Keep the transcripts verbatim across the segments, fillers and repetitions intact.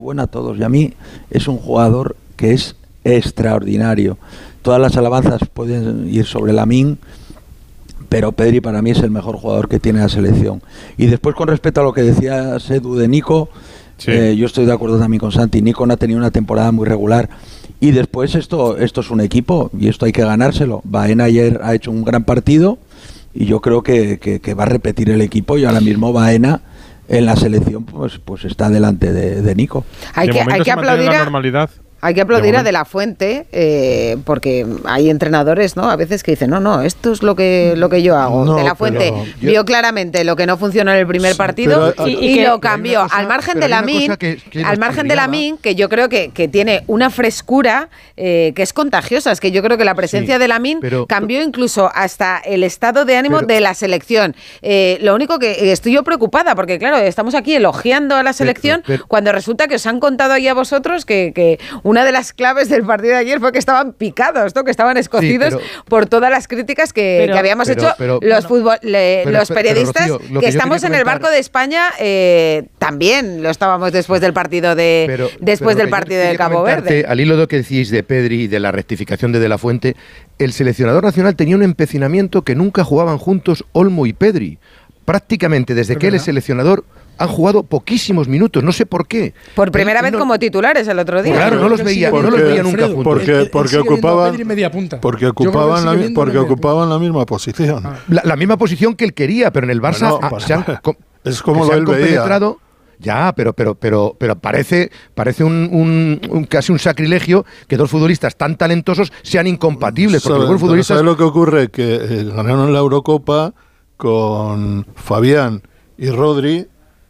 Bueno a todos, y a mí es un jugador que es extraordinario. Todas las alabanzas pueden ir sobre Lamine, pero Pedri para mí es el mejor jugador que tiene la selección. Y después, con respecto a lo que decía Edu de Nico, sí. eh, yo estoy de acuerdo también con Santi. Nico no ha tenido una temporada muy regular, y después esto, esto es un equipo y esto hay que ganárselo. Baena ayer ha hecho un gran partido y yo creo que, que, que va a repetir el equipo, y ahora mismo Baena en la selección pues pues está delante de, de Nico. Hay que, hay que aplaudir a, normalidad. Hay que aplaudir a De La Fuente, eh, porque hay entrenadores, ¿no? A veces que dicen, no, no, esto es lo que lo que yo hago. No, De La Fuente vio yo, claramente lo que no funcionó en el primer sí, partido pero, y, y, y que, lo cambió. Cosa, al margen de Lamine, que, que al margen de Lamine, que yo creo que, que tiene una frescura eh, que es contagiosa. Es que yo creo que la presencia sí, de Lamine pero, cambió incluso hasta el estado de ánimo pero, de la selección. Eh, lo único que estoy yo preocupada, porque claro, estamos aquí elogiando a la selección pero, pero, cuando resulta que os han contado ahí a vosotros que, que una de las claves del partido de ayer fue que estaban picados, ¿no? Que estaban escocidos sí, pero, por todas las críticas que, pero, que habíamos pero, hecho pero, los, fútbol, le, pero, los periodistas pero, Rocío, que, que estamos en el barco de España, eh, también lo estábamos después del partido de pero, después pero del partido de Cabo Verde. Al hilo de lo que decís de Pedri y de la rectificación de De La Fuente, el seleccionador nacional tenía un empecinamiento que nunca jugaban juntos Olmo y Pedri. Prácticamente desde que él es seleccionador han jugado poquísimos minutos, no sé por qué. Por primera él, vez no, como titulares el otro día. Claro, no los veía, porque, no los veía nunca juntos. Porque, él, porque él ocupaban, porque ocupaban, la, porque ocupaban la misma posición. Ah. La, la misma posición que él quería, pero en el Barça bueno, ah, se han, es como lo él veía. Ya, pero pero pero pero parece parece un, un, un casi un sacrilegio que dos futbolistas tan talentosos sean incompatibles. Porque ¿Sabe, los futbolistas... ¿sabe lo que ocurre? Que eh, ganaron la Eurocopa con Fabián y Rodri,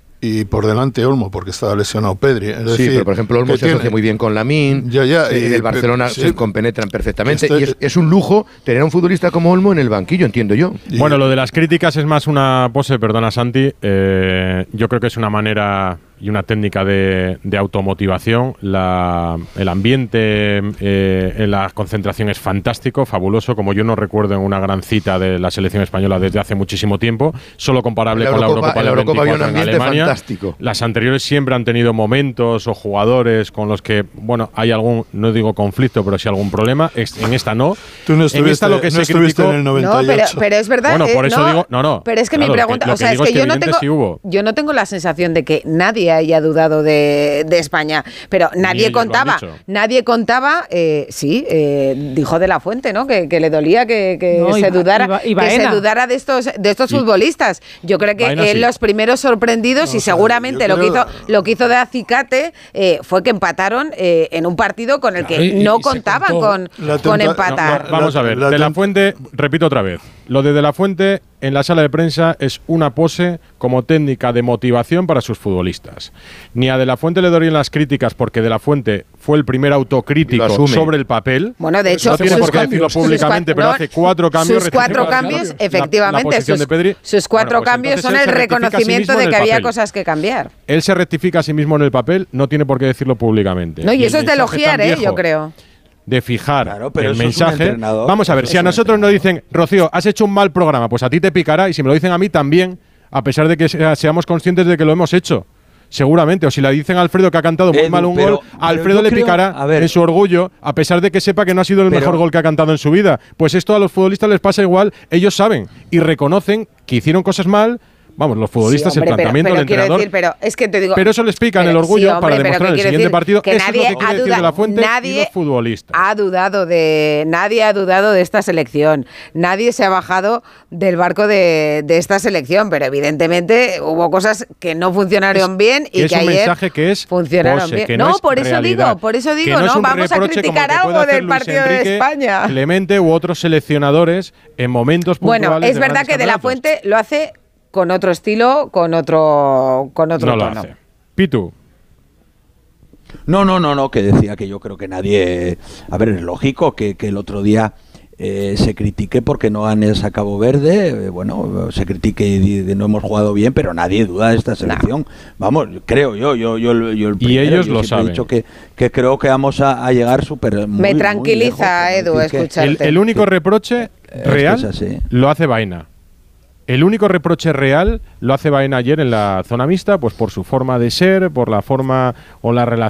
y por delante Olmo, porque estaba lesionado Pedri. Es sí, decir, pero por ejemplo Olmo se tiene, asocia muy bien con Lamine, ya, ya, eh, y, el Barcelona pero, se sí, compenetran perfectamente, estoy, y es, es un lujo tener a un futbolista como Olmo en el banquillo, entiendo yo. Y, bueno, lo de las críticas es más una pose, perdona Santi, eh, yo creo que es una manera y una técnica de, de automotivación. La, el ambiente eh, en la concentración es fantástico, fabuloso, como yo no recuerdo en una gran cita de la selección española desde hace muchísimo tiempo, solo comparable la con Eurocopa, la Eurocopa, la Eurocopa había un ambiente en Alemania. Fantástico. Las anteriores siempre han tenido momentos o jugadores con los que, bueno, hay algún, no digo conflicto, pero sí algún problema. En esta no. Tú no estuviste, en esta lo que no se estuviste criticó, en el noventa y ocho. No, pero, pero es verdad. Bueno, por eh, eso no, digo, no, no. Pero es que claro, mi pregunta, que, o sea, es que, es que yo no tengo, sí hubo. yo no tengo la sensación de que nadie haya dudado de De, de España, pero nadie contaba, nadie contaba, eh, sí, eh, dijo De La Fuente, ¿no? Que, que le dolía que, que no, se dudara, y, y que se dudara de estos, de estos y, futbolistas. Yo creo que él, sí. los primeros sorprendidos, no, y seguramente lo, creo... que hizo, lo que hizo de acicate eh, fue que empataron eh, en un partido con el que claro, y, no y contaban con, con empatar. No, no, vamos a ver, la, la De La Fuente, repito otra vez, lo de De La Fuente en la sala de prensa es una pose como técnica de motivación para sus futbolistas. Ni a De La Fuente le dorían las críticas porque De La Fuente fue el primer autocrítico sobre el papel. Bueno, de hecho, no tiene por qué decirlo públicamente, pero no, hace cuatro cambios. Sus cuatro cambios, la, efectivamente, la sus, de Pedri. sus cuatro bueno, pues cambios son el reconocimiento de que había papel. cosas que cambiar. Él se rectifica a sí mismo en el papel, no tiene por qué decirlo públicamente. No, y, y eso es de elogiar, eh, yo creo. De fijar claro, pero el mensaje. Vamos a ver, si a nosotros nos dicen, Rocío, has hecho un mal programa, pues a ti te picará, y si me lo dicen a mí también, a pesar de que sea, seamos conscientes de que lo hemos hecho. Seguramente, o si le dicen a Alfredo que ha cantado muy Edu, mal un pero, gol, a Alfredo le creo, picará en su orgullo, a pesar de que sepa que no ha sido el pero, mejor gol que ha cantado en su vida. Pues esto a los futbolistas les pasa igual, ellos saben y reconocen que hicieron cosas mal. Vamos, los futbolistas, sí, hombre, el planteamiento del entrenador. Decir, pero, es que te digo, pero eso les pica en el orgullo sí, hombre, para demostrar en el siguiente partido. Que eso nadie es lo que quiere decir De La Fuente nadie y los futbolistas. Ha dudado de, nadie ha dudado de esta selección. Nadie se ha bajado del barco de, de esta selección, pero evidentemente hubo cosas que no funcionaron es, bien y que, que ayer un mensaje que es funcionaron pose, bien. Que no, no es por eso realidad, digo, por eso digo, no, no es vamos a criticar algo del partido Enrique, de España. Clemente u otros seleccionadores en momentos puntuales. Bueno, es verdad que De La Fuente lo hace con otro estilo, con otro con otro no tono. Lo hace. Pitu. No, no, no, no, que decía que yo creo que nadie... A ver, es lógico que, que el otro día eh, se critique porque no ganes a Cabo Verde, eh, bueno, se critique y de no hemos jugado bien, pero nadie duda de esta selección. No. Vamos, creo yo, yo, yo, yo el primero, y ellos yo lo saben. He dicho que, que creo que vamos a, a llegar súper... Me tranquiliza, muy lejos, Edu, escucharte. El, el único reproche real es lo hace Baena. El único reproche real lo hace Baena ayer en la zona mixta, pues por su forma de ser, por la forma o la relación